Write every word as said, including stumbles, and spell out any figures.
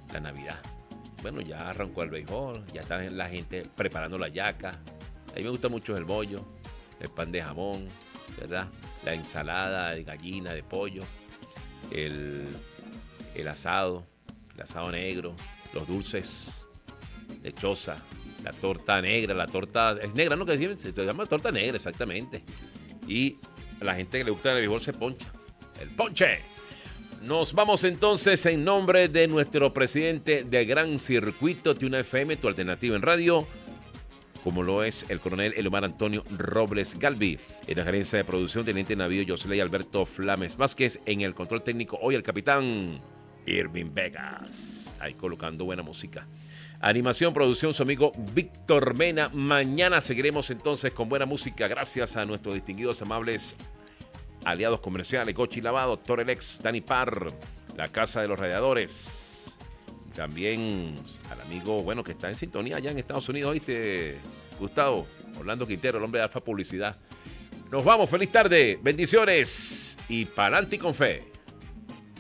la Navidad. Bueno, ya arrancó el béisbol, ya está la gente preparando la yaca. A mí me gusta mucho el bollo, el pan de jamón, ¿verdad? La ensalada de gallina, de pollo, el, el asado, el asado negro, los dulces, lechosa, la torta negra, la torta es negra, ¿no? Que decimos, se llama torta negra, exactamente. Y a la gente que le gusta el béisbol se poncha. ¡El ponche! Nos vamos entonces en nombre de nuestro presidente de Gran Circuito Tuna F M, tu alternativa en radio, como lo es el coronel Elomar Antonio Robles Galvi. En la gerencia de producción, teniente navío Jocelyn Alberto Flames Vázquez. En el control técnico, hoy el capitán Irving Vegas. Ahí colocando buena música. Animación, producción, su amigo Víctor Mena. Mañana seguiremos entonces con buena música, gracias a nuestros distinguidos, amables aliados comerciales, Gochi Lavado, Torelex, Dani Parr, la Casa de los Radiadores. También al amigo, bueno, que está en sintonía allá en Estados Unidos, ¿oíste, Gustavo? Orlando Quintero, el hombre de Alfa Publicidad. Nos vamos, feliz tarde, bendiciones y pa'lante con fe.